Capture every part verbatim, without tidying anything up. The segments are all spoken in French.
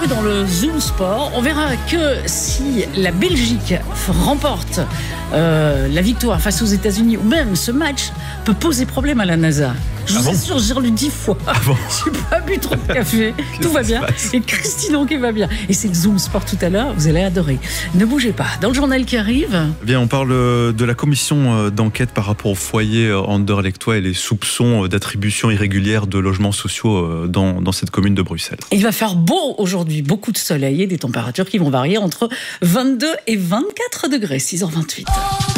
peu dans le Zoom Sport. On verra que si la Belgique remporte euh, la victoire face aux États-Unis, ou même ce match peut poser problème à la NASA. Je vous ah bon assure, j'ai relu dix fois. Ah bon je n'ai pas bu trop de café. Tout va bien. Et Christine Anquet va bien. Et c'est le Zoom Sport tout à l'heure. Vous allez adorer. Ne bougez pas. Dans le journal qui arrive. Eh bien, on parle de la commission d'enquête par rapport au foyer anderlechtois et les soupçons d'attribution irrégulière de logements sociaux dans, dans cette commune de Bruxelles. Il va faire beau aujourd'hui. Beaucoup de soleil et des températures qui vont varier entre vingt-deux et vingt-quatre degrés. six heures vingt-huit.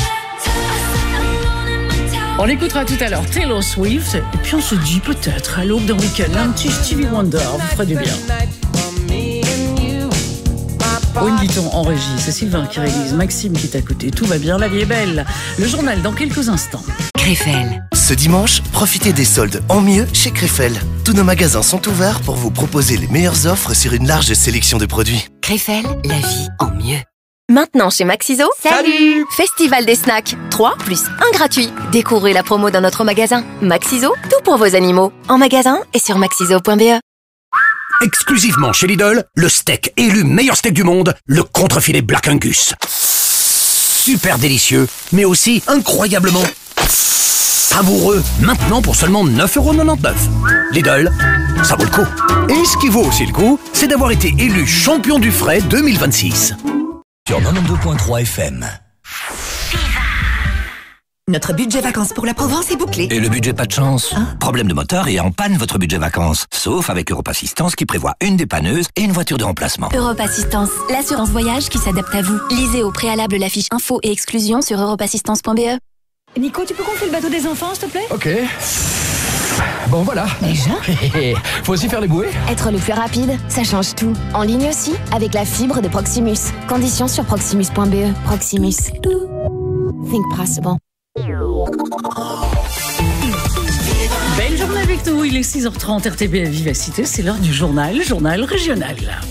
On l'écoutera tout à l'heure Taylor Swift et puis on se dit peut-être à l'aube d'un week-end un petit Stevie Wonder vous ferait du bien. Wendy Ton en régie, c'est Sylvain qui réalise, Maxime qui est à côté, tout va bien, la vie est belle. Le journal dans quelques instants. Krefel. Ce dimanche, profitez des soldes en mieux chez Krefel. Tous nos magasins sont ouverts pour vous proposer les meilleures offres sur une large sélection de produits. Krefel, la vie en mieux. Maintenant chez Maxiso, salut Festival des snacks, trois plus un gratuit. Découvrez la promo dans notre magasin. Maxiso, tout pour vos animaux. En magasin et sur maxiso point b e. Exclusivement chez Lidl, le steak élu meilleur steak du monde, le contrefilet Black Angus. Super délicieux, mais aussi incroyablement savoureux. Maintenant pour seulement neuf euros quatre-vingt-dix-neuf. Lidl, ça vaut le coup. Et ce qui vaut aussi le coup, c'est d'avoir été élu champion du frais deux mille vingt-six. Sur quatre-vingt-douze point trois F M. Notre budget vacances pour la Provence est bouclé. Et le budget pas de chance hein? Problème de moteur et en panne votre budget vacances. Sauf avec Europe Assistance qui prévoit une dépanneuse et une voiture de remplacement. Europe Assistance, l'assurance voyage qui s'adapte à vous. Lisez au préalable la fiche info et exclusion sur europe assistance point b e. Nico, tu peux gonfler le bateau des enfants, s'il te plaît? Ok. Bon voilà. Déjà? Faut aussi faire les bouées. Être le plus rapide, ça change tout. En ligne aussi, avec la fibre de Proximus. Conditions sur proximus point b e. Proximus. Think possible. Belle journée avec nous, il est six heures trente, R T B à Vivacité, c'est l'heure du journal, journal régional.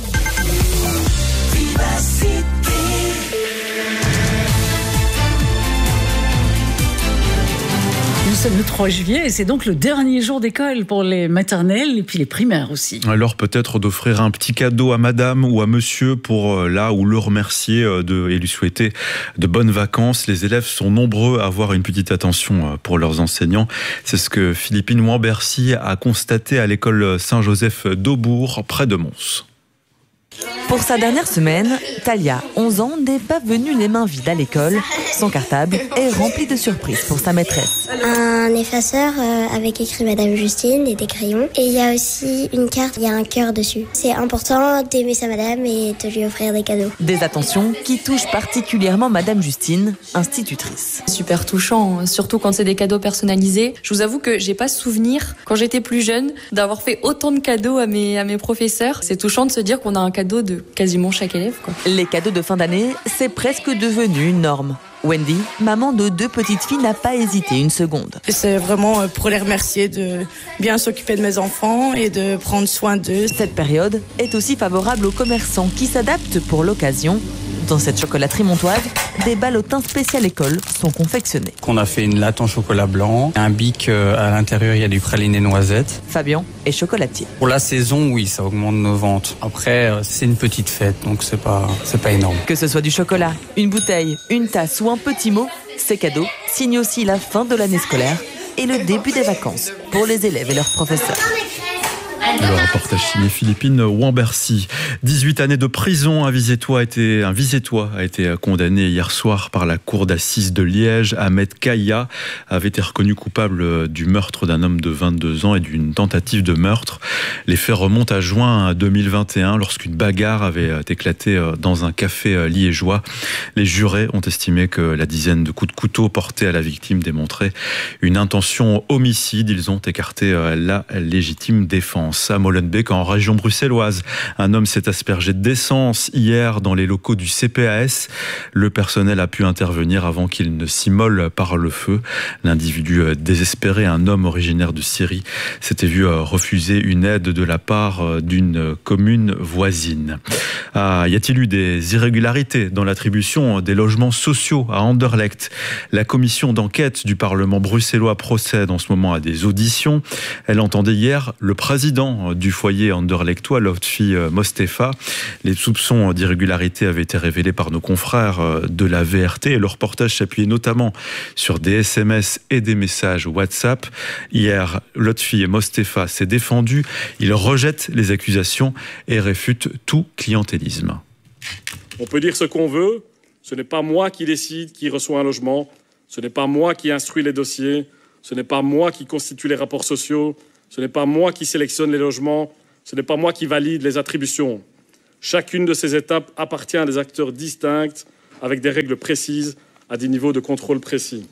Nous sommes le trois juillet et c'est donc le dernier jour d'école pour les maternelles et puis les primaires aussi. Alors peut-être d'offrir un petit cadeau à madame ou à monsieur pour là ou le remercier de, et lui souhaiter de bonnes vacances. Les élèves sont nombreux à avoir une petite attention pour leurs enseignants. C'est ce que Philippine Wambercy a constaté à l'école Saint-Joseph d'Aubourg, près de Mons. Pour sa dernière semaine, Talia, onze ans, n'est pas venue les mains vides à l'école. Son cartable est rempli de surprises pour sa maîtresse. Un effaceur euh, avec écrit Madame Justine et des crayons. Et il y a aussi une carte, il y a un cœur dessus. C'est important d'aimer sa madame et de lui offrir des cadeaux. Des attentions qui touchent particulièrement Madame Justine, institutrice. Super touchant, surtout quand c'est des cadeaux personnalisés. Je vous avoue que j'ai pas souvenir, quand j'étais plus jeune, d'avoir fait autant de cadeaux à mes, à mes professeurs. C'est touchant de se dire qu'on a un cadeau de quasiment chaque élève, quoi. Les cadeaux de fin d'année, c'est presque devenu une norme. Wendy, maman de deux petites filles, n'a pas hésité une seconde. C'est vraiment pour les remercier de bien s'occuper de mes enfants et de prendre soin d'eux. Cette période est aussi favorable aux commerçants qui s'adaptent pour l'occasion. Dans cette chocolaterie montoise, des ballotins spécial école sont confectionnés. On a fait une latte en chocolat blanc, un bic à l'intérieur, il y a du praliné noisette. Fabien est chocolatier. Pour la saison, oui, ça augmente nos ventes. Après, c'est une petite fête, donc c'est pas, c'est pas énorme. Que ce soit du chocolat, une bouteille, une tasse ou un petit mot, ces cadeaux signent aussi la fin de l'année scolaire et le début des vacances pour les élèves et leurs professeurs. Le reportage signé Philippine Wambercy. dix-huit années de prison. Un Visétois a été, un Visétois a été condamné hier soir par la cour d'assises de Liège. Ahmed Kaya avait été reconnu coupable du meurtre d'un homme de vingt-deux ans et d'une tentative de meurtre. Les faits remontent à juin deux mille vingt et un lorsqu'une bagarre avait éclaté dans un café liégeois. Les jurés ont estimé que la dizaine de coups de couteau portés à la victime démontrait une intention homicide. Ils ont écarté la légitime défense. À Molenbeek, en région bruxelloise, un homme s'est aspergé d'essence hier dans les locaux du C P A S. Le personnel a pu intervenir avant qu'il ne s'immole par le feu. L'individu désespéré, un homme originaire de Syrie, s'était vu refuser une aide de la part d'une commune voisine. Ah, y a-t-il eu des irrégularités dans l'attribution des logements sociaux à Anderlecht? La commission d'enquête du Parlement bruxellois procède en ce moment à des auditions. Elle entendait hier le président président du foyer Anderlechtois, Lotfi Mostefa. Les soupçons d'irrégularité avaient été révélés par nos confrères de la V R T et le reportage s'appuyait notamment sur des S M S et des messages WhatsApp. Hier, Lotfi Mostefa s'est défendu. Il rejette les accusations et réfute tout clientélisme. On peut dire ce qu'on veut. Ce n'est pas moi qui décide qui reçoit un logement. Ce n'est pas moi qui instruis les dossiers. Ce n'est pas moi qui constitue les rapports sociaux. Ce n'est pas moi qui sélectionne les logements. Ce n'est pas moi qui valide les attributions. Chacune de ces étapes appartient à des acteurs distincts, avec des règles précises, à des niveaux de contrôle précis.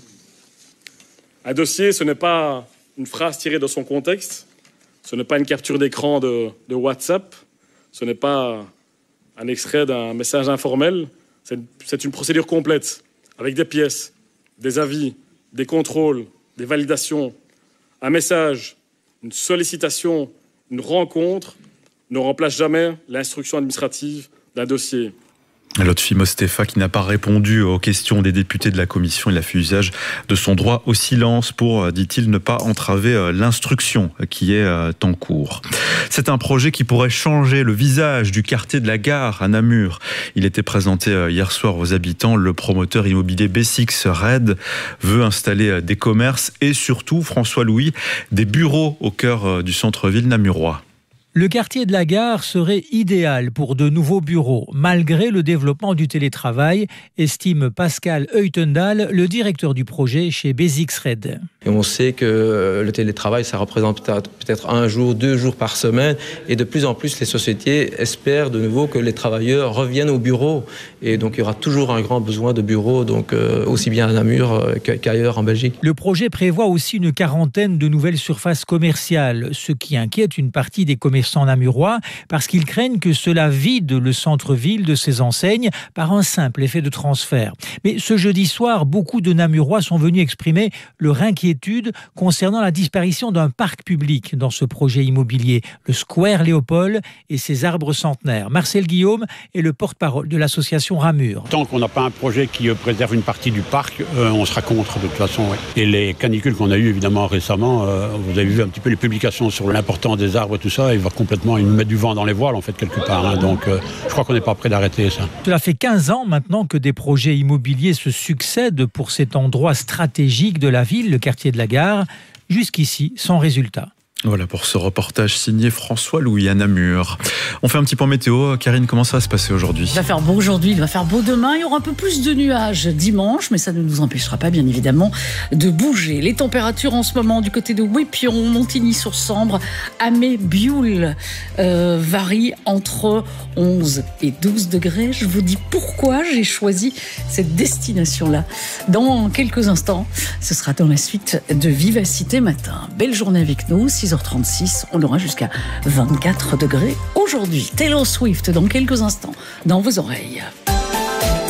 Un dossier, ce n'est pas une phrase tirée de son contexte. Ce n'est pas une capture d'écran de, de WhatsApp. Ce n'est pas un extrait d'un message informel. C'est, c'est une procédure complète, avec des pièces, des avis, des contrôles, des validations. Un message, une sollicitation, une rencontre ne remplace jamais l'instruction administrative d'un dossier. Lotfi Mostefa qui n'a pas répondu aux questions des députés de la commission. Il a fait usage de son droit au silence pour, dit-il, ne pas entraver l'instruction qui est en cours. C'est un projet qui pourrait changer le visage du quartier de la Gare à Namur. Il était présenté hier soir aux habitants. Le promoteur immobilier B six Red veut installer des commerces et surtout, François Louis, des bureaux au cœur du centre-ville namurois. Le quartier de la Gare serait idéal pour de nouveaux bureaux, malgré le développement du télétravail, estime Pascal Heutendal, le directeur du projet chez B six Red. Et on sait que le télétravail, ça représente peut-être un jour, deux jours par semaine. Et de plus en plus, les sociétés espèrent de nouveau que les travailleurs reviennent au bureau. Et donc, il y aura toujours un grand besoin de bureaux, donc euh, aussi bien à Namur qu'ailleurs en Belgique. Le projet prévoit aussi une quarantaine de nouvelles surfaces commerciales, ce qui inquiète une partie des commerçants namurois, parce qu'ils craignent que cela vide le centre-ville de ses enseignes par un simple effet de transfert. Mais ce jeudi soir, beaucoup de Namurois sont venus exprimer leur inquiétude concernant la disparition d'un parc public dans ce projet immobilier, le Square Léopold et ses arbres centenaires. Marcel Guillaume est le porte-parole de l'association Ramur. Tant qu'on n'a pas un projet qui préserve une partie du parc, euh, on sera contre de toute façon. Ouais. Et les canicules qu'on a eues évidemment récemment, euh, vous avez vu un petit peu les publications sur l'importance des arbres et tout ça, il va complètement, ils nous mettent du vent dans les voiles en fait quelque part. Hein, donc euh, je crois qu'on n'est pas prêt d'arrêter ça. Cela fait quinze ans maintenant que des projets immobiliers se succèdent pour cet endroit stratégique de la ville, le quartier de la Gare, jusqu'ici sans résultat. Voilà pour ce reportage signé François Louis à Namur. On fait un petit point météo. Karine, comment ça va se passer aujourd'hui ? Il va faire beau aujourd'hui, il va faire beau demain. Il y aura un peu plus de nuages dimanche, mais ça ne nous empêchera pas, bien évidemment, de bouger. Les températures en ce moment du côté de Wépion, Montigny-sur-Sambre, Amé, Bioul euh, varient entre onze et douze degrés. Je vous dis pourquoi j'ai choisi cette destination-là. Dans quelques instants, ce sera dans la suite de Vivacité Matin. Belle journée avec nous. six heures trente-six, on aura jusqu'à vingt-quatre degrés aujourd'hui. Taylor Swift dans quelques instants, dans vos oreilles.